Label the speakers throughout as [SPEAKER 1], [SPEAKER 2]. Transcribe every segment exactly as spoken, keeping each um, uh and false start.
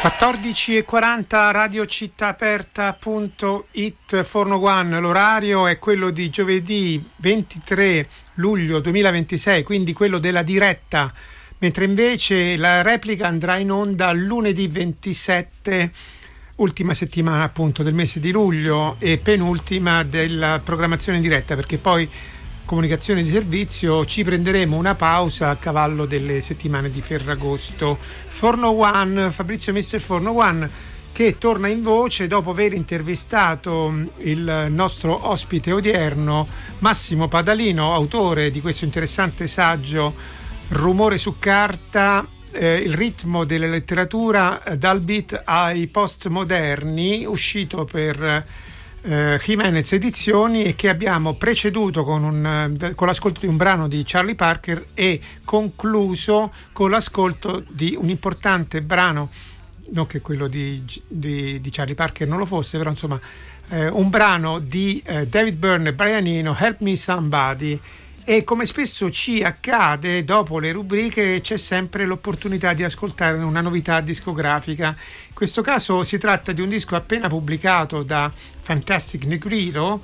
[SPEAKER 1] quattordici e quaranta, radio città aperta punto it, Forno One. L'orario è quello di giovedì ventitré luglio duemilaventisei, quindi quello della diretta, mentre invece la replica andrà in onda lunedì ventisette, ultima settimana appunto del mese di luglio e penultima della programmazione in diretta, perché poi comunicazione di servizio ci prenderemo una pausa a cavallo delle settimane di Ferragosto. Forno One, Fabrizio Mister Forno One, che torna in voce dopo aver intervistato il nostro ospite odierno Massimo Padalino, autore di questo interessante saggio Rumore su carta, eh, il ritmo della letteratura dal beat ai postmoderni, uscito per Uh, Jimenez Edizioni, e che abbiamo preceduto con, un, con l'ascolto di un brano di Charlie Parker e concluso con l'ascolto di un importante brano, non che quello di, di, di Charlie Parker non lo fosse, però insomma uh, un brano di uh, David Byrne e Brian Eno, Help Me Somebody. E come spesso ci accade, dopo le rubriche c'è sempre l'opportunità di ascoltare una novità discografica. In questo caso si tratta di un disco appena pubblicato da Fantastic Negrito,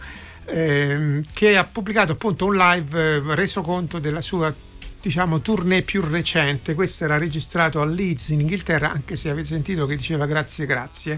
[SPEAKER 1] ehm, che ha pubblicato appunto un live eh, reso conto della sua, diciamo, tournée più recente. Questo era registrato a Leeds in Inghilterra, anche se avete sentito che diceva grazie grazie.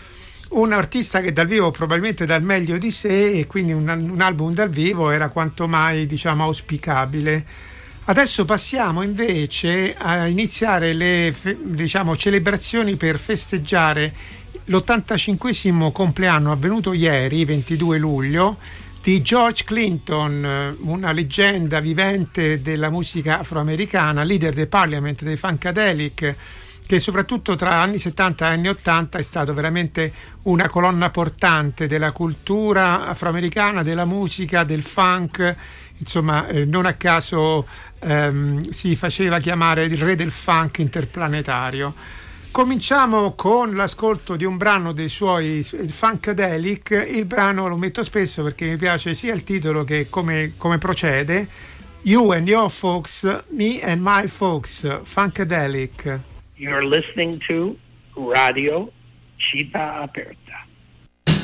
[SPEAKER 1] Un artista che dal vivo probabilmente dà il meglio di sé, e quindi un, un album dal vivo era quanto mai, diciamo, auspicabile. Adesso passiamo invece a iniziare le, diciamo, celebrazioni per festeggiare l'ottantacinquesimo compleanno avvenuto ieri, ventidue luglio, di George Clinton, una leggenda vivente della musica afroamericana, leader del Parliament, dei Funkadelic, che soprattutto tra anni settanta e anni ottanta è stato veramente una colonna portante della cultura afroamericana, della musica, del funk. Insomma, eh, non a caso ehm, si faceva chiamare il re del funk interplanetario. Cominciamo con l'ascolto di un brano dei suoi Funkadelic. Il brano lo metto spesso perché mi piace sia il titolo che come, come procede. You and Your Folks, Me and My Folks, Funkadelic.
[SPEAKER 2] You're listening to Radio Città Aperta.